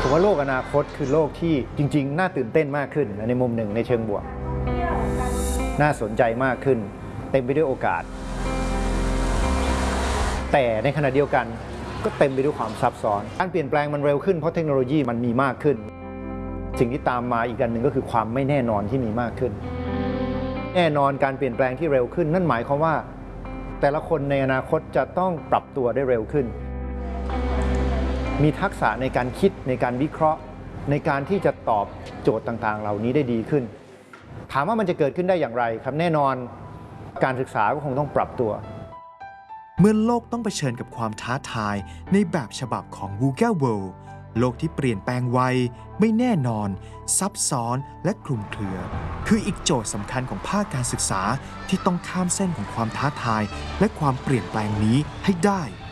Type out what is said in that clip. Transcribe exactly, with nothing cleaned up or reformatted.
ผมว่าโลกอนาคตคือโลกที่จริงๆน่าตื่นเต้นมากขึ้นในมุมหนึ่งในเชิงบวกน่าสนใจมากขึ้นเต็มไปด้วยโอกาสแต่ในขณะเดียวกันก็เต็มไปด้วยความซับซ้อนการเปลี่ยนแปลงมันเร็วขึ้นเพราะเทคโนโลยีมันมีมากขึ้นสิ่งที่ตามมาอีกอันหนึ่งก็คือความไม่แน่นอนที่มีมากขึ้นแน่นอนการเปลี่ยนแปลงที่เร็วขึ้นนั่นหมายความว่าแต่ละคนในอนาคตจะต้องปรับตัวได้เร็วขึ้นมีทักษะในการคิดในการวิเคราะห์ในการที่จะตอบโจทย์ต่างๆเหล่านี้ได้ดีขึ้นถามว่ามันจะเกิดขึ้นได้อย่างไรครับแน่นอนการศึกษาก็คงต้องปรับตัวเมื่อโลกต้องเผชิญกับความท้าทายในแบบฉบับของ Google World โลกที่เปลี่ยนแปลงไวไม่แน่นอนซับซ้อนและคลุมเครือคืออีกโจทย์สำคัญของภาคการศึกษาที่ต้องข้ามเส้นของความท้าทายและความเปลี่ยนแปลงนี้ให้ได้